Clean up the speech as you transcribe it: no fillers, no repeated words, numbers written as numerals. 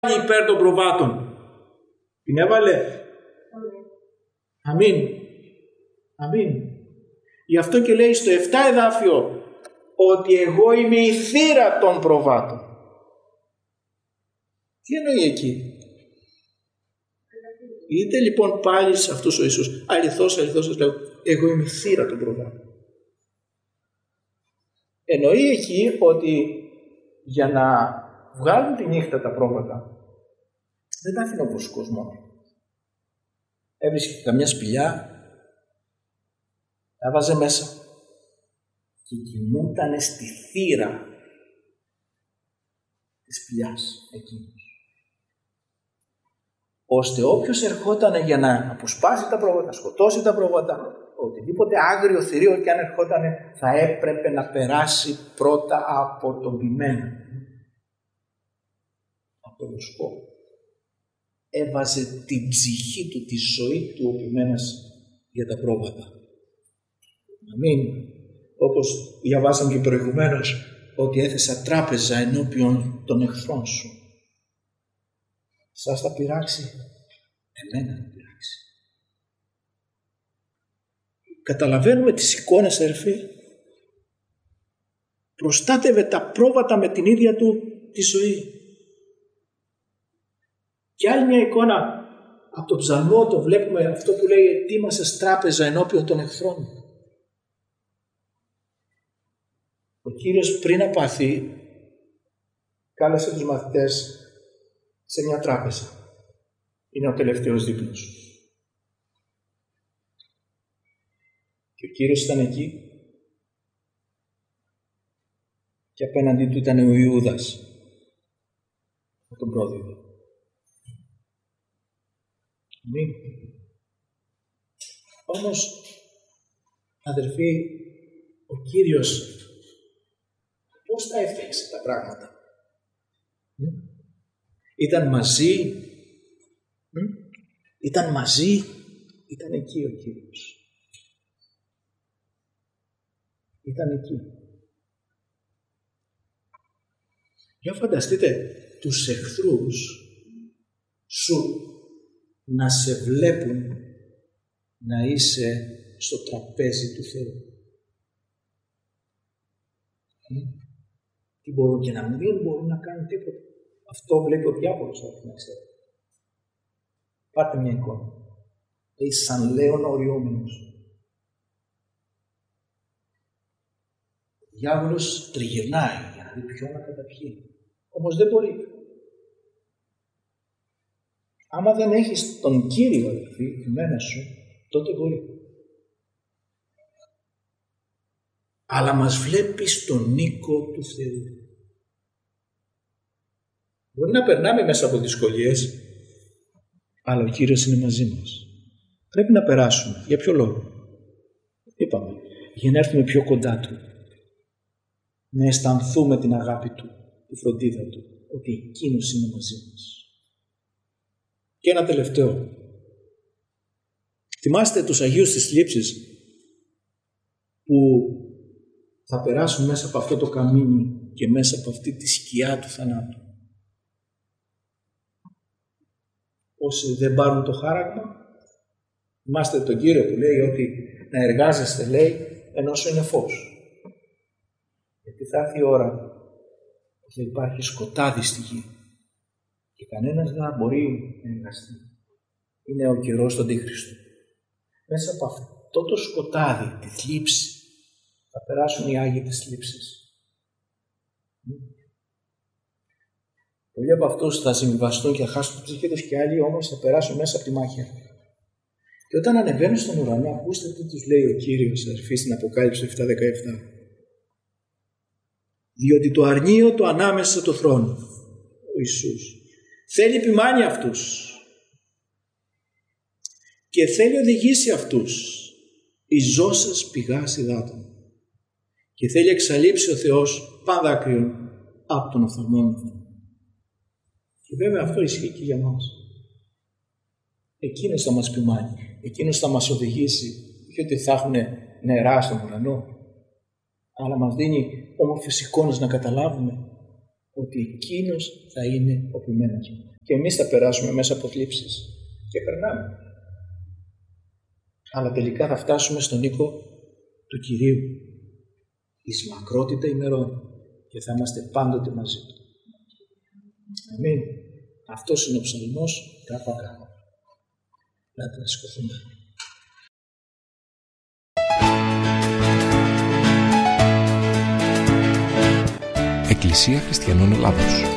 υπέρ των προβάτων. Την έβαλε. Αμήν. Αμήν. Γι' αυτό και λέει στο 7 εδάφιο ότι εγώ είμαι η θύρα των προβάτων. Τι εννοεί εκεί? Είτε λοιπόν πάλι σε αυτούς ο Ιησούς, αληθώς σας λέω, εγώ είμαι η θύρα των προβάτων. Εννοεί εκεί ότι για να βγάλουν τη νύχτα τα πρόβατα δεν τα αφήνω ο βοσκός μόνο. Έβρισκε καμιά σπηλιά, τα βάζε μέσα και κοιμούτανε στη θύρα της σπηλιάς εκείνος. Ώστε όποιος ερχότανε για να αποσπάσει τα πρόβατα, σκοτώσει τα πρόβατα, οτιδήποτε άγριο θηρίο και αν ερχότανε, θα έπρεπε να περάσει πρώτα από τον ποιμένο, από τον βοσκό. Έβαζε την ψυχή του, τη ζωή του ο ποιμένας για τα πρόβατα. Αμήν. Όπως διαβάσαμε και προηγουμένως, ότι έθεσα τράπεζα ενώπιον των εχθρών σου. Σας θα πειράξει, εμένα θα πειράξει. Καταλαβαίνουμε τις εικόνες, αδερφοί. Προστάτευε τα πρόβατα με την ίδια του τη ζωή. Και άλλη μια εικόνα από τον Ψαλμό το βλέπουμε, αυτό που λέει ετοίμασες τράπεζα ενώπιον των εχθρών. Ο Κύριος πριν να πάθει κάλεσε τους μαθητές σε μια τράπεζα. Είναι ο τελευταίος δείπνος. Και ο Κύριος ήταν εκεί και απέναντί του ήταν ο Ιούδας, με τον πρόδειλο. Όμως, αδερφοί, ο Κύριος πώς τα έφτιαξε τα πράγματα? Ήταν μαζί, ήταν εκεί ο Κύριος. Ήταν εκεί. Για φανταστείτε τους εχθρούς σου να σε βλέπουν να είσαι στο τραπέζι του Θεού. Τι μπορούν και να μην μπορούν να κάνουν τίποτα. Αυτό βλέπει ο διάβολος, να ξέρετε. Πάρτε μια εικόνα. Είσαι σαν λέον οριόμενος. Ο διάβολος τριγυρνάει για να δει ποιον να καταπιεί. Όμως δεν μπορεί. Άμα δεν έχεις τον Κύριο, αδελφοί, εμένα σου, τότε μπορεί. Αλλά μας βλέπει στον οίκο του Θεού. Μπορεί να περνάμε μέσα από δυσκολίες, αλλά ο Κύριος είναι μαζί μας. Πρέπει να περάσουμε. Για ποιο λόγο? Είπαμε, για να έρθουμε πιο κοντά Του. Να αισθανθούμε την αγάπη Του, τη φροντίδα Του, ότι Εκείνος είναι μαζί μας. Και ένα τελευταίο. Θυμάστε τους Αγίους της Θλίψης που θα περάσουν μέσα από αυτό το καμίνι και μέσα από αυτή τη σκιά του θανάτου. Όσοι δεν πάρουν το χάραγμα, θυμάστε τον Κύριο που λέει ότι να εργάζεστε, λέει, ενώ σου είναι φως. Γιατί θα έρθει η ώρα που θα υπάρχει σκοτάδι στη γη και κανένας δεν μπορεί να εργαστεί. Είναι ο καιρός του Αντίχριστου. Μέσα από αυτό το σκοτάδι, τη θλίψη, θα περάσουν οι Άγιοι της θλίψης. Πολλοί από αυτούς θα συμβιβαστούν και θα χάσουν την ψυχή τους και άλλοι όμως θα περάσουν μέσα από τη μάχη. Και όταν ανεβαίνουν στον ουρανό, ακούστε τι τους λέει ο Κύριος, αδερφοί, στην Αποκάλυψη 7:17. Διότι το αρνείο το ανάμεσα στο θρόνο, ο Ιησούς, θέλει επιμάνει αυτούς και θέλει οδηγήσει αυτούς εις ζώσας πηγάς υδάτων και θέλει εξαλείψει ο Θεός πάντα δάκρυον από τον οφθαλμόν. Και βέβαια αυτό ισχύει και για μας. Εκείνος θα μας επιμάνει, εκείνος θα μας οδηγήσει, όχι ότι θα έχουν νερά στον ουρανό, αλλά μας δίνει όμορφες εικόνες να καταλάβουμε ότι εκείνος θα είναι ο ποιμένος μου. Και εμείς θα περάσουμε μέσα από θλίψεις. Και περνάμε. Αλλά τελικά θα φτάσουμε στον οίκο του Κυρίου. Εις μακρότητα ημερών. Και θα είμαστε πάντοτε μαζί του. Αμήν. Αυτός είναι ο ψαλμός κάπου κάπου. Να σηκωθούμε. Εκκλησία Χριστιανών Ελλάδος.